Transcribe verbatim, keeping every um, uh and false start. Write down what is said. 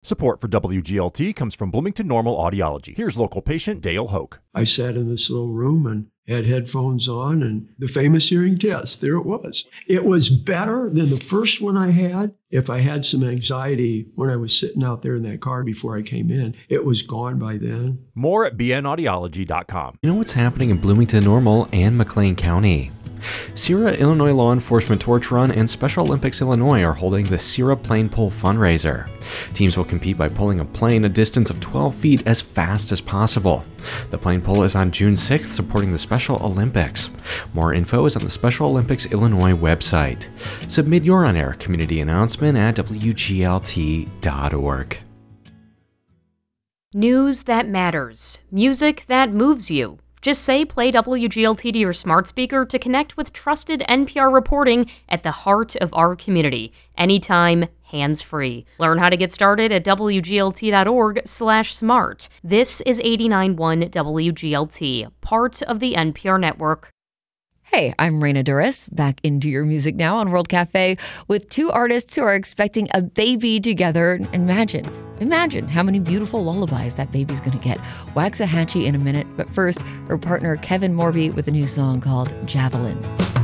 Support for W G L T comes from Bloomington Normal Audiology. Here's local patient Dale Hoke. I sat in this little room and had headphones on, and the famous hearing test, there it was. It was better than the first one I had. If I had some anxiety when I was sitting out there in that car before I came in, it was gone by then. More at b n audiology dot com. You know what's happening in Bloomington Normal and McLean County? Sierra Illinois Law Enforcement Torch Run and Special Olympics Illinois are holding the Sierra Plane Pull fundraiser. Teams will compete by pulling a plane a distance of twelve feet as fast as possible. The plane pull is on June sixth, supporting the Special Olympics. More info is on the Special Olympics Illinois website. Submit your on-air community announcement at w g l t dot org. News that matters. Music that moves you. Just say play W G L T to your smart speaker to connect with trusted N P R reporting at the heart of our community. Anytime, hands-free. Learn how to get started at w g l t dot org slash smart. This is eighty-nine point one W G L T, part of the N P R network. Hey, I'm Raina Duras, back into your music now on World Cafe with two artists who are expecting a baby together. Imagine, imagine how many beautiful lullabies that baby's going to get. Waxahachie in a minute, but first, her partner Kevin Morby with a new song called Javelin.